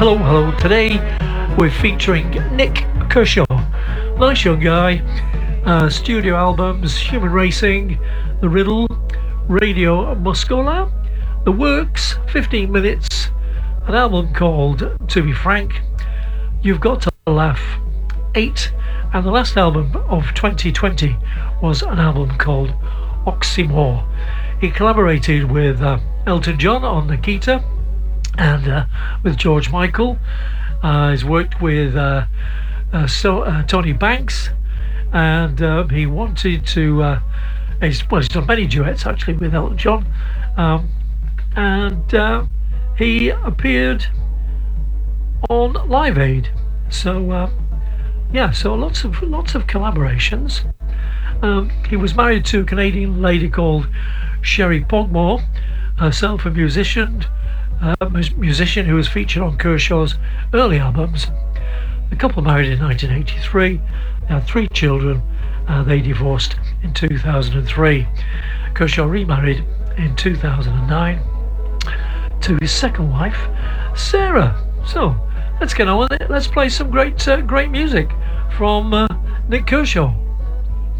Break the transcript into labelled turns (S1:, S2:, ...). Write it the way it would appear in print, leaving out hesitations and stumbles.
S1: Hello, hello. Today we're featuring Nik Kershaw. Nice young guy. Studio albums: Human Racing, The Riddle, Radio Muscola, The Works, 15 Minutes, an album called To Be Frank, You've Got to Laugh, 8, and the last album of 2020 was an album called Oxymore. He collaborated with Elton John on the guitar and with George Michael. He's worked with Tony Banks, and he wanted to he's done many duets actually with Elton John, and he appeared on Live Aid. So so lots of collaborations. He was married to a Canadian lady called Sherry Pogmore, herself a musician who was featured on Kershaw's early albums. The couple married in 1983. They had 3 children. They divorced in 2003. Kershaw remarried in 2009 to his second wife, Sarah. So let's get on with it. Let's play some great music from Nik Kershaw.